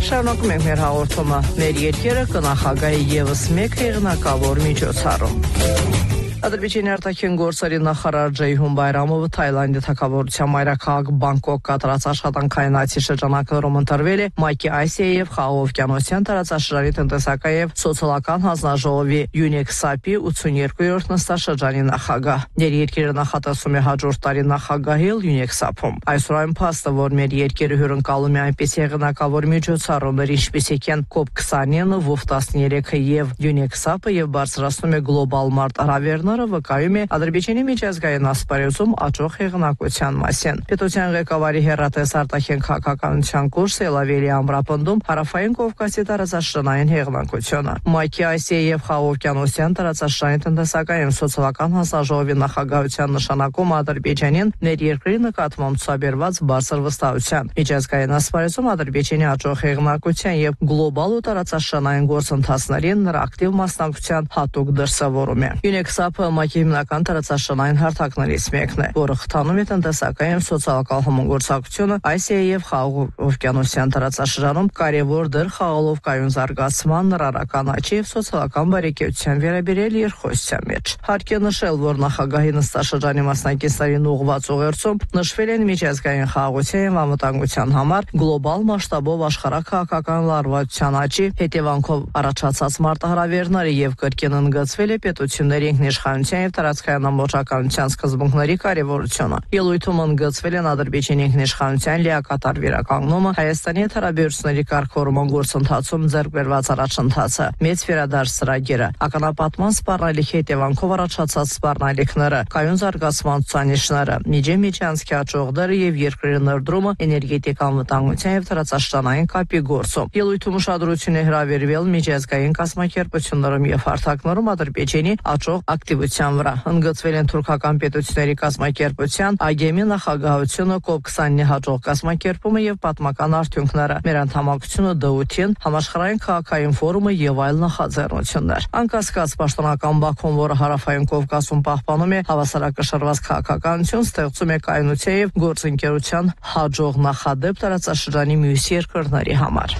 Շարունակում ենք մեր հաղորդումը։ Մեր երկերը կնախագահի ևս մեկ հեղինակավոր միջոցառում։ Ադրբեջանի արտաքին գործերի նախարար Ջեյհուն Բայրամովը Թայլանդի թագավորության մայրաքաղաք Բանգկոկ կատարած աշխատանքային այցի շրջանակներում ընտրվել է ՄԱԿ-ի Ասիայի եւ Խաղաղօվկիանոսյան տարածաշրջանի տնտեսական եւ սոցիալական հանձնաժողովի UNECSAP-ի 82-րդ նստաշրջանի նախագահ։ Երկիրը նախատեսում է հաջորդ տարի նախագահել UNECSAP-ում։ Այսօր այն փաստը, որ մեր երկիրը հյուրընկալում է այնպես հեղինակավոր միջոցառումներ, ինչպիսիք են COP29, WOF13-ը եւ UNECSAP-ը եւ բարձրացնում է գլոբալ մարտահրավերները, վկայում է Ադրբեջանի միջազգային ասպարեզում աճող հեղինակության մասին։ Պետության ղեկավարի հեռատես արտաքին քաղաքականության կուրսը Էլավելի ամրապնդում Հարավային Կովկասի տարածաշրջանային հեղինակությունը։ ՄԱԿ-ի Ասիայի եւ Խաղաղօվկիանոսյան տարածաշրջանի տնտեսական եւ սոցիալական հանձնաժողովի նախագահության նշանակում Ադրբեջանին մեր երկրի նկատմամբ ցուցաբերված բարձր վստահության։ Միջազգային ասպարեզում Ադրբեջանի աճող հեղինակության եւ գլոբալ ու տարածաշրջանային գործընթացներին նրա ակտիվ մասնակցության հատուկ դրսևորում է։ UNECSAP-ը ՄԱԿ-ի հիմնական տարածաշրջանային հարթակներից մեկն է, որը խթանում է տնտեսական եւ սոցիալական համագործակցությունը Ասիայի եւ Խաղաղօվկիանոսյան տարածաշրջանում, կարևոր դեր խաղալով կայուն զարգացման, նրարական աճի եւ սոցիալական բարեկեցության վերաբերյալ երկխոսության մեջ։ Հարկ է նշել, որ նախագահի նստաշրջանի մասնակիցներին ուղղված ուղերձում նշվել են միջազգային խաղաղության եւ անվտանգության համար գլոբալ մասշտաբով աշխարհաքաղաքական լարվածության աճի հետևանքով առաջացած մարտահրավերները եւ կրկին ընդգծվել է պետությունների ինքնիշխանության եւ տարածքային ամբողջականության սկզբունքների կարեւորությունը։ Ելույթում ընդգծվել են Ադրբեջանի ինքնիշխանության լիակատար վերականգնումը, Հայաստանի հետ հարաբերությունների կարգավորման գործընթացում ձեռք բերված առաջընթացը, մեծ վերադարձ ծրագիրը, ականապատման սպառնալիքի հետևանքով առաջացած սպառնալիքները, կայուն զարգացման ցուցանիշները, միջանցքի աճող դերը եւ երկրի ներդրումը էներգետիկ անվտանգության եւ տարածաշրջանային կապի գործում։ Ելույթում ուշադրություն է հրավիրվել միջազգային կազմակերպություններում եւ հարթակներում Ադրբեջանի աճող ակտիվության վրա։ Ընդգծվել են թուրքական պետությունների կազմակերպության ԱԳՄ-ի նախագահությունը, COP29-ի հաջող կազմակերպումը եւ պատմական արդյունքները, մեր անդամակցությունը ԴՈՒԹ-ին, համաշխարհային քաղաքային ֆորումը եւ այլ նախաձեռնություններ։ Անկասկած պաշտոնական Բաքուն, որը Հարավային Կովկասում պահպանում է հավասարակշռված քաղաքականություն, ստեղծում է կայունության եւ գործընկերության հաջող նախադեպ տարածաշրջանի մյուս երկրների համար։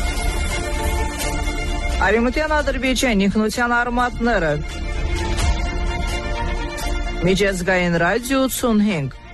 Արևմտյան Ադրբեջանի ինքնության արմատները Միջազգային ռադիո 85